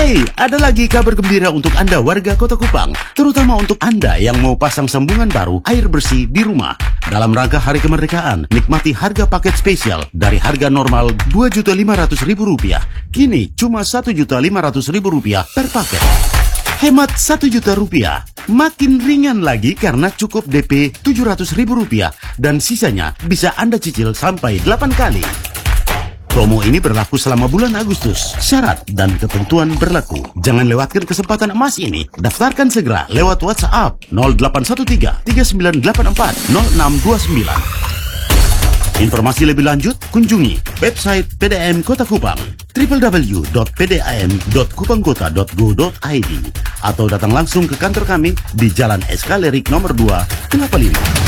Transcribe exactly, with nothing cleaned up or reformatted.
Hey, ada lagi kabar gembira untuk Anda warga Kota Kupang, terutama untuk Anda yang mau pasang sambungan baru air bersih di rumah. Dalam rangka Hari Kemerdekaan, nikmati harga paket spesial dari harga normal dua juta lima ratus ribu rupiah. Kini cuma satu juta lima ratus ribu rupiah per paket. Hemat satu juta rupiah. Makin ringan lagi karena cukup D P tujuh ratus ribu rupiah dan sisanya bisa Anda cicil sampai delapan kali. Promo ini berlaku selama bulan Agustus. Syarat dan ketentuan berlaku. Jangan lewatkan kesempatan emas ini. Daftarkan segera lewat WhatsApp nol delapan satu tiga tiga sembilan delapan empat nol enam dua sembilan. Informasi lebih lanjut, kunjungi website P D A M Kota Kupang w w w dot p d a m dot kupangkota dot go dot i d atau datang langsung ke kantor kami di Jalan Eskalerik nomor dua, Kelapa Lima.